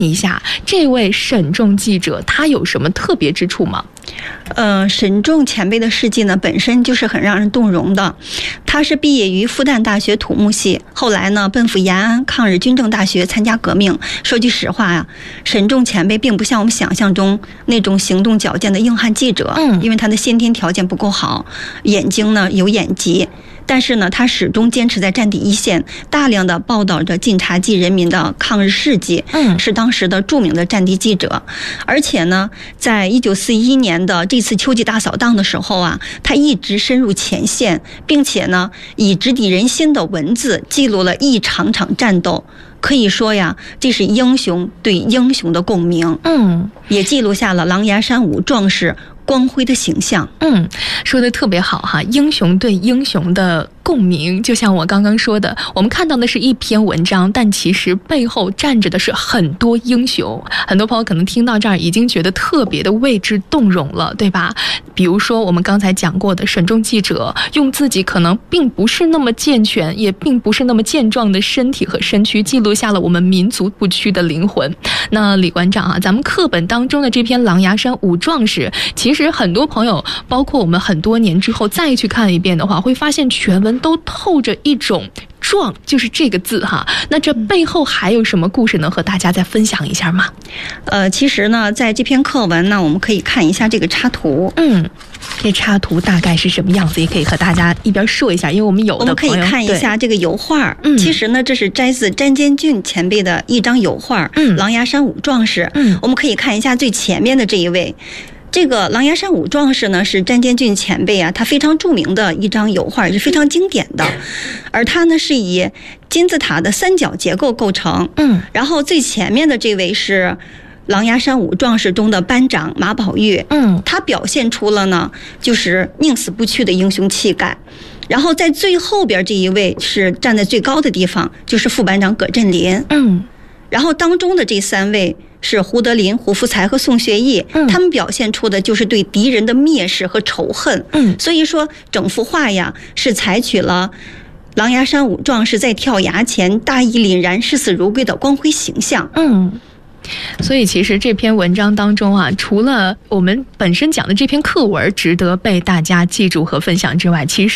一下，这位沈仲记者他有什么特别之处吗？ 沈仲前辈的事迹呢，本身就是很让人动容的。他是毕业于复旦大学土木系，后来呢奔赴延安抗日军政大学参加革命。说句实话呀，沈仲前辈并不像我们想象中那种行动矫健的硬汉记者，因为他的先天条件不够好，眼睛呢有眼疾。但是呢，他始终坚持在战地一线，大量的报道着晋察冀人民的抗日事迹，是当时的著名的战地记者。而且呢，在1941年的这次秋季大扫荡的时候啊，他一直深入前线，并且呢，以直抵人心的文字记录了一场场战斗。可以说呀，这是英雄对英雄的共鸣，也记录下了狼牙山五壮士光辉的形象。 说的特别好哈，英雄对英雄的共鸣，就像我刚刚说的，我们看到的是一篇文章，但其实背后站着的是很多英雄。很多朋友可能听到这儿已经觉得特别的为之动容了，对吧？比如说我们刚才讲过的沈仲记者，用自己可能并不是那么健全，也并不是那么健壮的身体和身躯，记录下了我们民族不屈的灵魂。那李馆长啊，咱们课本当中的这篇《狼牙山五壮士》，其实很多朋友，包括我们很多年之后再去看一遍的话，会发现全文都透着一种壮，就是这个字哈。那这背后还有什么故事能和大家再分享一下吗？ 其实呢，在这篇课文呢，我们可以看一下这个插图。 这插图大概是什么样子？也可以和大家一边说一下，因为我们有的朋友我们可以看一下这个油画。其实呢，这是摘自詹坚俊前辈的一张油画，狼牙山五壮士。我们可以看一下最前面的这一位。这个狼牙山五壮士呢，是詹坚俊前辈啊，他非常著名的一张油画，也是非常经典的。而它呢是以金字塔的三角结构构成。然后最前面的这位是狼牙山五壮士中的班长马宝玉。他表现出了呢就是宁死不屈的英雄气概。然后在最后边这一位是站在最高的地方，就是副班长葛振林。然后当中的这三位是胡德林、胡福才和宋学义，他们表现出的就是对敌人的蔑视和仇恨。所以说整幅画呀是采取了狼牙山五壮士在跳崖前大义凛然、视死如归的光辉形象。 所以其实这篇文章当中啊，除了我们本身讲的这篇课文值得被大家记住和分享之外，其实